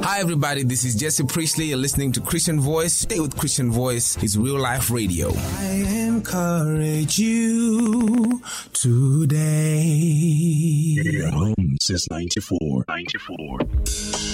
Hi everybody, this is Jesse Priestley. You're listening to Christian Voice. Stay with Christian Voice. It's real life radio. I encourage you today. Home since 94.